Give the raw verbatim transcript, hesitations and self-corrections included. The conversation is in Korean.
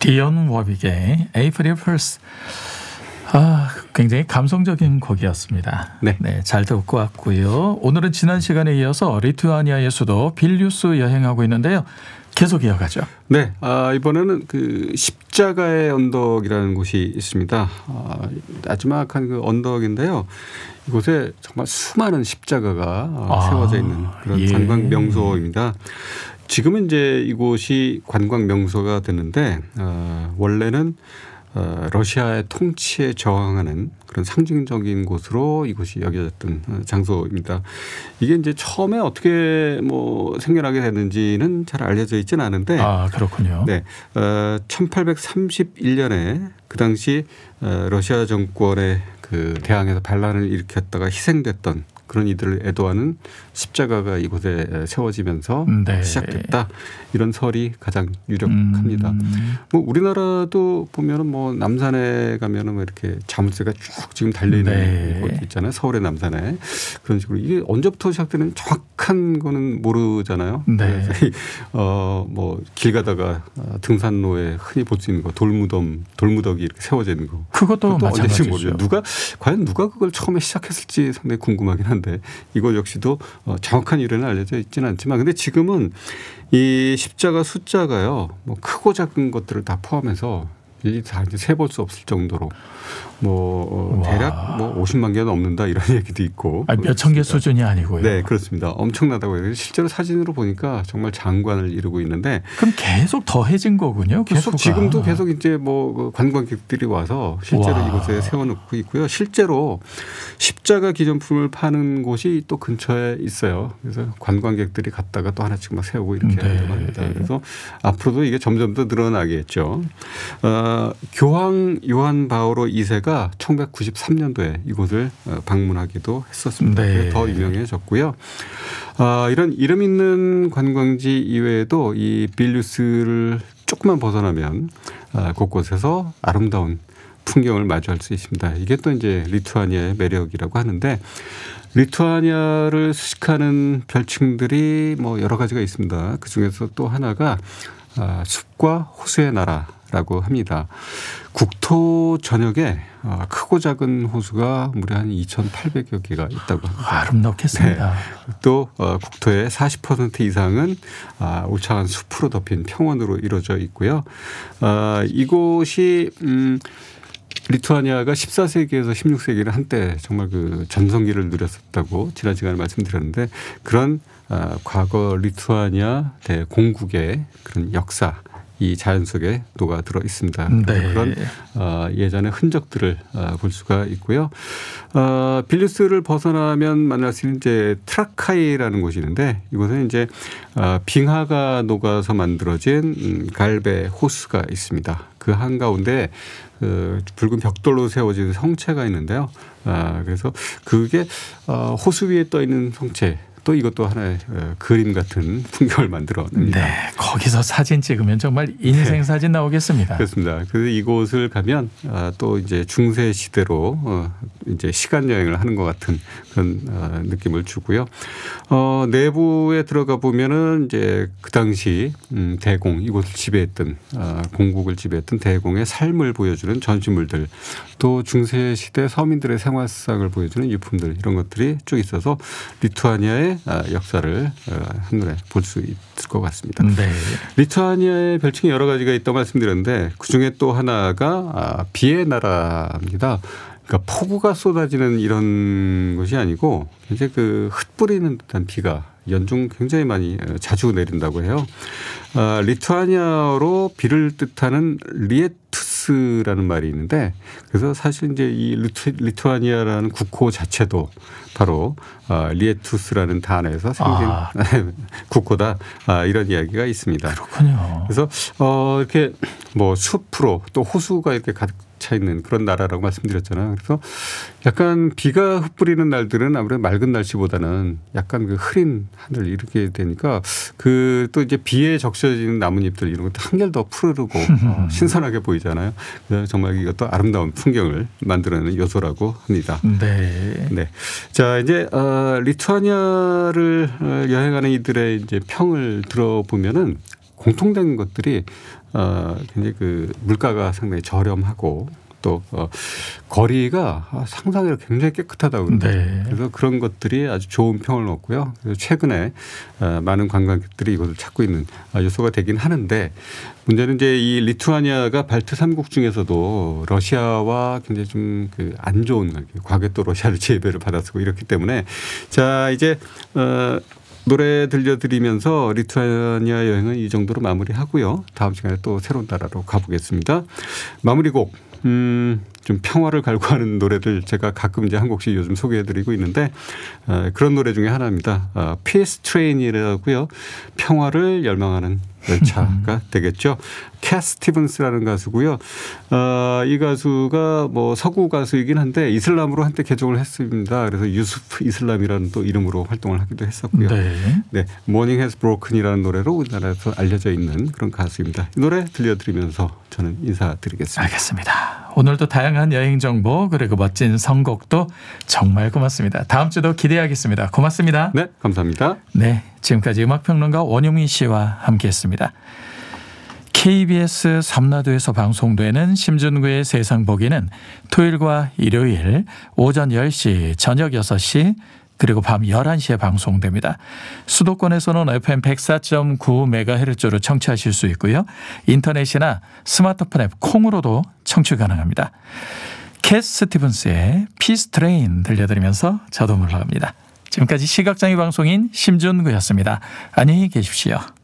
디온 워빅의 April First. 아, 굉장히 감성적인 곡이었습니다. 네. 네, 잘 듣고 왔고요. 오늘은 지난 시간에 이어서 리투아니아의 수도 빌뉴스 여행하고 있는데요. 계속 이어가죠. 네, 아, 이번에는 그 십자가의 언덕이라는 곳이 있습니다. 아, 나지막한 그 언덕인데요. 이곳에 정말 수많은 십자가가 아, 세워져 있는 그런 예. 관광 명소입니다. 지금은 이제 이곳이 관광 명소가 됐는데 어, 원래는 어, 러시아의 통치에 저항하는 그런 상징적인 곳으로 이곳이 여겨졌던 장소입니다. 이게 이제 처음에 어떻게 뭐 생겨나게 됐는지는 잘 알려져 있지는 않은데, 아 그렇군요. 네, 어, 천팔백삼십일 년에 그 당시 어, 러시아 정권의 그 대항에서 반란을 일으켰다가 희생됐던 그런 이들을 애도하는 십자가가 이곳에 세워지면서 네. 시작됐다. 이런 설이 가장 유력합니다. 음. 뭐 우리나라도 보면은 뭐 남산에 가면은 뭐 이렇게 자물쇠가 쭉 지금 달려있는 네. 곳 있잖아요. 서울의 남산에. 그런 식으로 이게 언제부터 시작되는 정확한 거는 모르잖아요. 네. 어, 뭐 길 가다가 등산로에 흔히 볼 수 있는 거 돌무덤, 돌무더기 이렇게 세워져 있는 거. 그것도 언제인지 마찬가지죠. 모르죠. 누가 과연 누가 그걸 처음에 시작했을지 상당히 궁금하긴 한데 이것 역시도 정확한 이유는 알려져 있지는 않지만 근데 지금은 이 십자가 숫자가요. 뭐 크고 작은 것들을 다 포함해서 일일이 다 이제 세볼 수 없을 정도로 뭐 대략 뭐 오십만 개가 넘는다 이런 얘기도 있고. 몇 천 개 수준이 아니고요. 네, 그렇습니다. 엄청나다고 해요. 실제로 사진으로 보니까 정말 장관을 이루고 있는데. 그럼 계속 더해진 거군요. 그 계속 수가. 지금도 계속 이제 뭐 관광객들이 와서 실제로 와. 이곳에 세워놓고 있고요. 실제로 십자가 기념품을 파는 곳이 또 근처에 있어요. 그래서 관광객들이 갔다가 또 하나씩 막 세우고 이렇게 네. 한다고 합니다. 그래서 앞으로도 이게 점점 더 늘어나겠죠. 어, 교황 요한 바오로 이 세가 천구백구십삼 년도에 이곳을 방문하기도 했었습니다. 네. 더 유명해졌고요. 어, 이런 이름 있는 관광지 이외에도 이 빌뉴스를 조금만 벗어나면 어, 곳곳에서 아름다운 풍경을 마주할 수 있습니다. 이게 또 이제 리투아니아의 매력이라고 하는데 리투아니아를 수식하는 별칭들이 뭐 여러 가지가 있습니다. 그 중에서 또 하나가 어, 숲과 호수의 나라라고 합니다. 국토 전역에 크고 작은 호수가 무려 한 이천팔백여 개가 있다고 합니다. 아름답겠습니다. 네. 또 국토의 사십 퍼센트 이상은 울창한 숲으로 덮인 평원으로 이루어져 있고요. 이곳이 음 리투아니아가 십사 세기에서 십육 세기를 한때 정말 그 전성기를 누렸었다고 지난 시간에 말씀드렸는데 그런 과거 리투아니아 대공국의 그런 역사 이 자연 속에 녹아들어 있습니다. 네. 그런 예전의 흔적들을 볼 수가 있고요. 빌뉴스를 벗어나면 만날 수 있는 이제 트라카이라는 곳이 있는데 이곳은 이제 빙하가 녹아서 만들어진 갈배 호수가 있습니다. 그 한가운데 그 붉은 벽돌로 세워진 성체가 있는데요. 그래서 그게 호수 위에 떠 있는 성체. 또 이것도 하나의 그림 같은 풍경을 만들어냅니다. 네, 거기서 사진 찍으면 정말 인생 네. 사진 나오겠습니다. 그렇습니다. 그래서 이곳을 가면 또 이제 중세 시대로 이제 시간 여행을 하는 것 같은 그런 느낌을 주고요. 어, 내부에 들어가 보면은 이제 그 당시 대공 이곳을 지배했던 공국을 지배했던 대공의 삶을 보여주는 전시물들, 또 중세 시대 서민들의 생활상을 보여주는 유품들 이런 것들이 쭉 있어서 리투아니아의 역사를 한눈에 볼 수 있을 것 같습니다. 네. 리투아니아의 별칭이 여러 가지가 있다고 말씀드렸는데 그중에 또 하나가 비의 나라입니다. 그러니까 폭우가 쏟아지는 이런 것이 아니고 이제 그 흩뿌리는 듯한 비가 연중 굉장히 많이 자주 내린다고 해요. 아, 리투아니아로 비를 뜻하는 리에투스라는 말이 있는데 그래서 사실 이제 이 리투, 리투아니아라는 국호 자체도 바로 아, 리에투스라는 단어에서 생긴 아. 국호다 아, 이런 이야기가 있습니다. 그렇군요. 그래서 어, 이렇게 뭐 숲으로 또 호수가 이렇게 가득 차 있는 그런 나라라고 말씀드렸잖아요. 그래서 약간 비가 흩뿌리는 날들은 아무래도 맑은 날씨보다는 약간 그 흐린 하늘 이렇게 되니까 그 또 이제 비에 적셔지는 나뭇잎들 이런 것도 한결 더 푸르르고 어, 신선하게 보이잖아요. 그래서 정말 이것도 아름다운 풍경을 만들어내는 요소라고 합니다. 네. 네. 자 이제 어, 리투아니아를 여행하는 이들의 이제 평을 들어보면은 공통된 것들이 어, 굉장히 그 물가가 상당히 저렴하고 또 어, 거리가 상상외로 굉장히 깨끗하다고 그러는데 네. 그래서 그런 것들이 아주 좋은 평을 얻고요. 그래서 최근에 어, 많은 관광객들이 이것을 찾고 있는 요소가 되긴 하는데 문제는 이제 이 리투아니아가 발트 삼 국 중에서도 러시아와 굉장히 좀 그 안 좋은 과거에 또 러시아를 제배를 받았고 이렇기 때문에 자 이제 어, 노래 들려드리면서 리투아니아 여행은 이 정도로 마무리하고요. 다음 시간에 또 새로운 나라로 가보겠습니다. 마무리곡 음, 좀 평화를 갈구하는 노래들 제가 가끔 이제 한 곡씩 요즘 소개해드리고 있는데 어, 그런 노래 중에 하나입니다. 어, Peace Train이라고요. 평화를 열망하는 열차가 되겠죠. 캣 스티븐스라는 가수고요. 어, 이 가수가 뭐 서구 가수이긴 한데 이슬람으로 한때 개종을 했습니다. 그래서 유수프 이슬람이라는 또 이름으로 활동을 하기도 했었고요. 네. 네, Morning Has Broken이라는 노래로 우리나라에서 알려져 있는 그런 가수입니다. 이 노래 들려드리면서 저는 인사드리겠습니다. 알겠습니다. 오늘도 다양한 여행 정보 그리고 멋진 선곡도 정말 고맙습니다. 다음 주도 기대하겠습니다. 고맙습니다. 네, 감사합니다. 네, 지금까지 음악평론가 원용민 씨와 함께했습니다. 케이비에스 삼라디오에서 방송되는 심준구의 세상 보기는 토요일과 일요일 오전 열 시, 저녁 여섯 시 그리고 밤 열한 시에 방송됩니다. 수도권에서는 에프엠 백사 점 구 메가헤르츠로 청취하실 수 있고요. 인터넷이나 스마트폰 앱 콩으로도 청취 가능합니다. 캣 스티븐스의 피스 트레인 들려드리면서 저도 물러갑니다. 지금까지 시각장애 방송인 심준구였습니다. 안녕히 계십시오.